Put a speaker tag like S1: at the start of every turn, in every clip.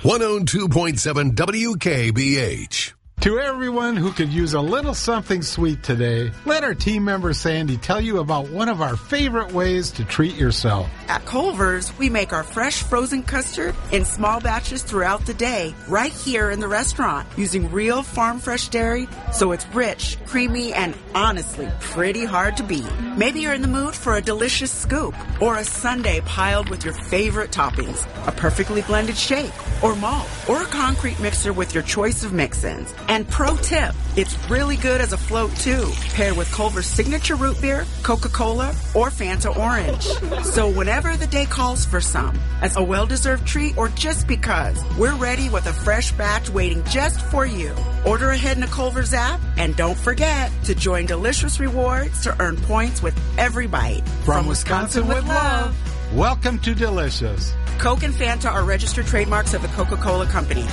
S1: 102.7 WKBH.
S2: To everyone who could use a little something sweet today, let our team member Sandy tell you about one of our favorite ways to treat yourself.
S3: At Culver's, we make our fresh frozen custard in small batches throughout the day, right here in the restaurant, using real farm fresh dairy, so it's rich, creamy, and honestly pretty hard to beat. Maybe you're in the mood for a delicious scoop, or a sundae piled with your favorite toppings, a perfectly blended shake, or malt, or a concrete mixer with your choice of mix-ins. And pro tip, it's really good as a float too, paired with Culver's signature root beer, Coca-Cola, or Fanta Orange. So whenever the day calls for some, as a well-deserved treat or just because, we're ready with a fresh batch waiting just for you. Order ahead in the Culver's app, and don't forget to join Delicious Rewards to earn points with every bite.
S2: From Wisconsin with love, welcome to Delicious.
S3: Coke and Fanta are registered trademarks of the Coca-Cola Company.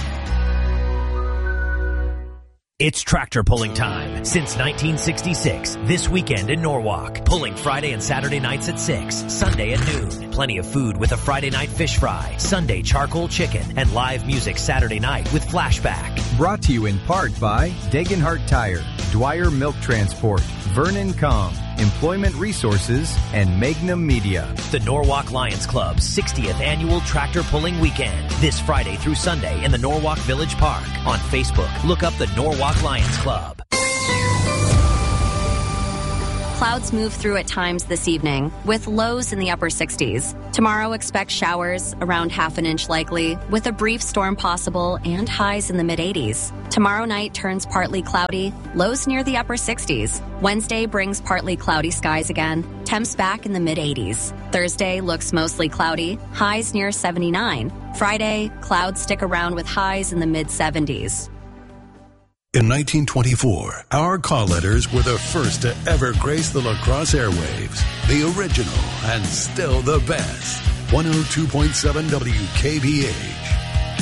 S4: It's tractor pulling time. Since 1966, this weekend in Norwalk. Pulling Friday and Saturday nights at 6, Sunday at noon. Plenty of food with a Friday night fish fry, Sunday charcoal chicken, and live music Saturday night with Flashback.
S5: Brought to you in part by Degenhart Tire, Dwyer Milk Transport, Vernon Com, Employment Resources, and Magnum Media.
S4: The Norwalk Lions Club's 60th annual tractor pulling weekend. This Friday through Sunday in the Norwalk Village Park. On Facebook, look up the Norwalk Lions Club.
S6: Clouds move through at times this evening, with lows in the upper 60s. Tomorrow, expect showers, around half an inch likely, with a brief storm possible and highs in the mid-80s. Tomorrow night turns partly cloudy, lows near the upper 60s. Wednesday brings partly cloudy skies again, temps back in the mid-80s. Thursday looks mostly cloudy, highs near 79. Friday, clouds stick around with highs in the mid-70s.
S1: In 1924, our call letters were the first to ever grace the lacrosse airwaves. The original and still the best. 102.7 WKBH.